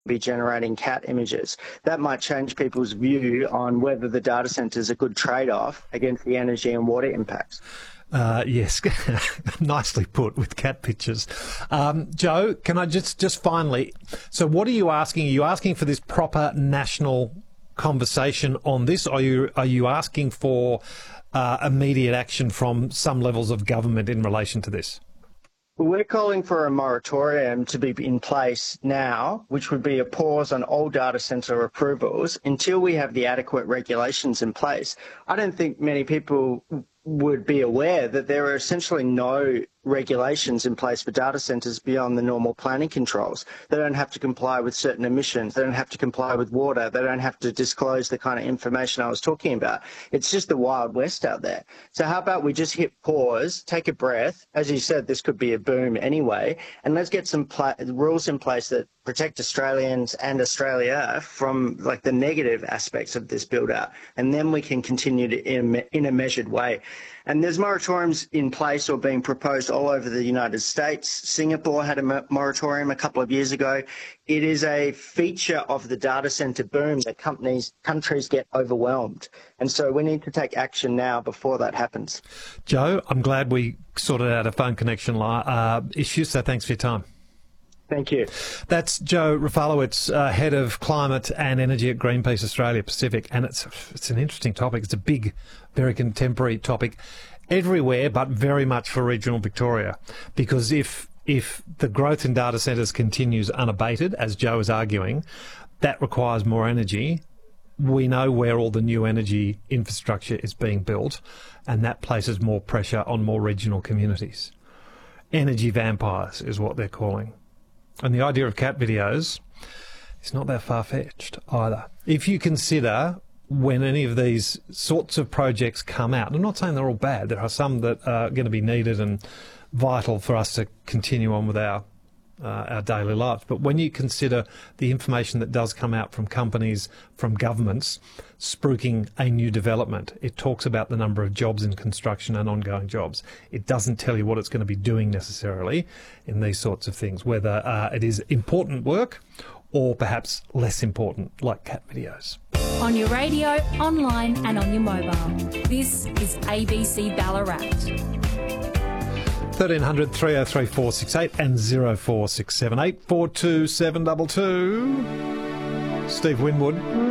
be generating cat images. That might change people's view on whether the data centre is a good trade-off against the energy and water impacts. Yes, nicely put with cat pictures. Joe, can I just finally, so what are you asking? Are you asking for this proper national conversation on this? Are you asking for immediate action from some levels of government in relation to this? We're calling for a moratorium to be in place now, which would be a pause on all data centre approvals until we have the adequate regulations in place. I don't think many people would be aware that there are essentially no regulations in place for data centres beyond the normal planning controls. They don't have to comply with certain emissions. They don't have to comply with water. They don't have to disclose the kind of information I was talking about. It's just the Wild West out there. So how about we just hit pause, take a breath. As you said, this could be a boom anyway, and let's get some rules in place that protect Australians and Australia from like the negative aspects of this build out. And then we can continue to in a measured way. And there's moratoriums in place or being proposed all over the United States. Singapore had a moratorium a couple of years ago. It is a feature of the data center boom that countries get overwhelmed. And so we need to take action now before that happens. Joe, I'm glad we sorted out a phone connection issue, so thanks for your time. Thank you. That's Joe Rafalowitz, Head of Climate and Energy at Greenpeace Australia Pacific. And it's an interesting topic. It's a big, very contemporary topic everywhere, but very much for regional Victoria. Because if the growth in data centres continues unabated, as Joe is arguing, that requires more energy. We know where all the new energy infrastructure is being built, and that places more pressure on more regional communities. Energy vampires is what they're calling. And the idea of cat videos is not that far-fetched either. If you consider when any of these sorts of projects come out, I'm not saying they're all bad. There are some that are going to be needed and vital for us to continue on with our daily lives. But when you consider the information that does come out from companies, from governments, spruiking a new development, it talks about the number of jobs in construction and ongoing jobs. It doesn't tell you what it's going to be doing necessarily in these sorts of things, whether it is important work or perhaps less important, like cat videos. On your radio, online and on your mobile. This is ABC Ballarat. 1300 303 468 and 0467 842 722. Steve Winwood.